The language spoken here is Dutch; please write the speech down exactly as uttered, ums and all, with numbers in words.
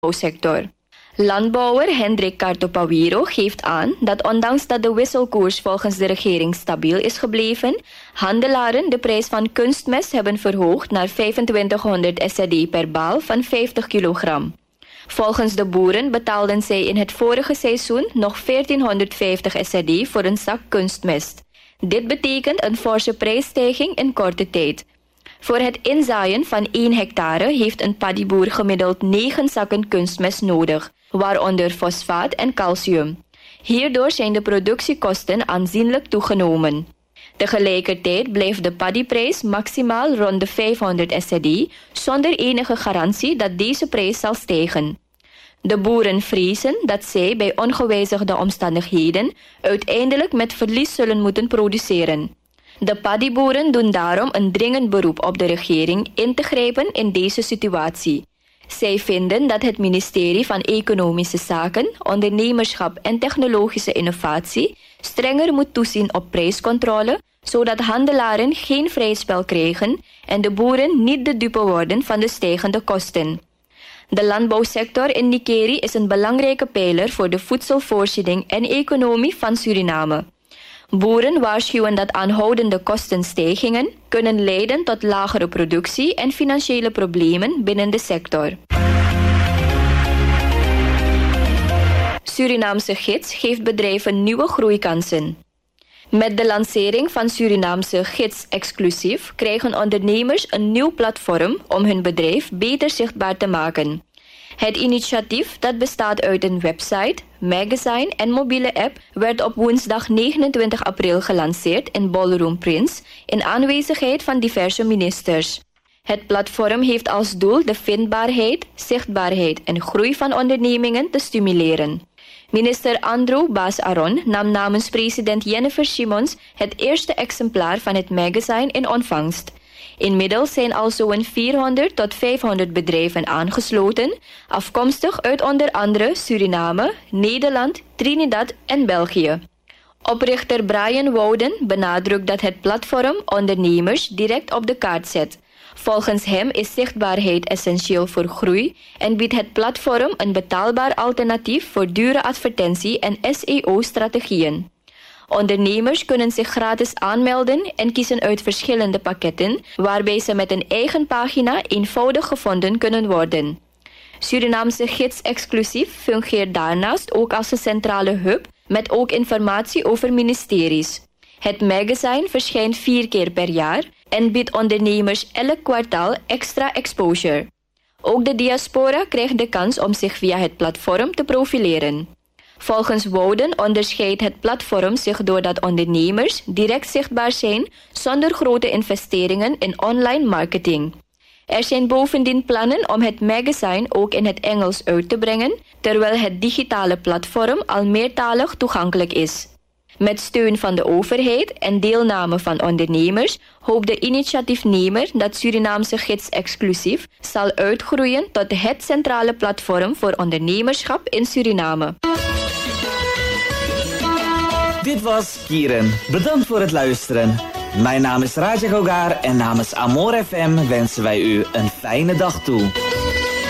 landbouwsector. Landbouwer Hendrik Cartopawiro geeft aan dat ondanks dat de wisselkoers volgens de regering stabiel is gebleven, handelaren de prijs van kunstmest hebben verhoogd naar vijfentwintighonderd S R D per baal van vijftig kilogram. Volgens de boeren betaalden zij in het vorige seizoen nog veertienhonderdvijftig S R D voor een zak kunstmest. Dit betekent een forse prijsstijging in korte tijd. Voor het inzaaien van één hectare heeft een paddyboer gemiddeld negen zakken kunstmest nodig, waaronder fosfaat en calcium. Hierdoor zijn de productiekosten aanzienlijk toegenomen. Tegelijkertijd blijft de paddyprijs maximaal rond de vijfhonderd S R D, zonder enige garantie dat deze prijs zal stijgen. De boeren vrezen dat zij bij ongewijzigde omstandigheden uiteindelijk met verlies zullen moeten produceren. De paddyboeren doen daarom een dringend beroep op de regering in te grijpen in deze situatie. Zij vinden dat het ministerie van Economische Zaken, Ondernemerschap en Technologische Innovatie strenger moet toezien op prijscontrole, zodat handelaren geen vrij spel krijgen en de boeren niet de dupe worden van de stijgende kosten. De landbouwsector in Nikeri is een belangrijke pijler voor de voedselvoorziening en economie van Suriname. Boeren waarschuwen dat aanhoudende kostenstijgingen kunnen leiden tot lagere productie en financiële problemen binnen de sector. Surinaamse Gids geeft bedrijven nieuwe groeikansen. Met de lancering van Surinaamse Gids Exclusief krijgen ondernemers een nieuw platform om hun bedrijf beter zichtbaar te maken. Het initiatief, dat bestaat uit een website, magazine en mobiele app, werd op woensdag negenentwintig april gelanceerd in Ballroom Prince in aanwezigheid van diverse ministers. Het platform heeft als doel de vindbaarheid, zichtbaarheid en groei van ondernemingen te stimuleren. Minister Andrew Baas-Aron nam namens president Jennifer Simons het eerste exemplaar van het magazine in ontvangst. Inmiddels zijn al zo'n vierhonderd tot vijfhonderd bedrijven aangesloten, afkomstig uit onder andere Suriname, Nederland, Trinidad en België. Oprichter Brian Wouden benadrukt dat het platform ondernemers direct op de kaart zet. Volgens hem is zichtbaarheid essentieel voor groei en biedt het platform een betaalbaar alternatief voor dure advertentie- en S E O-strategieën. Ondernemers kunnen zich gratis aanmelden en kiezen uit verschillende pakketten, waarbij ze met een eigen pagina eenvoudig gevonden kunnen worden. Surinaamse Gids Exclusief fungeert daarnaast ook als een centrale hub met ook informatie over ministeries. Het magazine verschijnt vier keer per jaar en biedt ondernemers elk kwartaal extra exposure. Ook de diaspora krijgt de kans om zich via het platform te profileren. Volgens Wouden onderscheidt het platform zich doordat ondernemers direct zichtbaar zijn zonder grote investeringen in online marketing. Er zijn bovendien plannen om het magazine ook in het Engels uit te brengen, terwijl het digitale platform al meertalig toegankelijk is. Met steun van de overheid en deelname van ondernemers hoopt de initiatiefnemer dat Surinaamse Gids Exclusief zal uitgroeien tot het centrale platform voor ondernemerschap in Suriname. Dit was Kieren. Bedankt voor het luisteren. Mijn naam is Raja Gogar en namens Amor F M wensen wij u een fijne dag toe.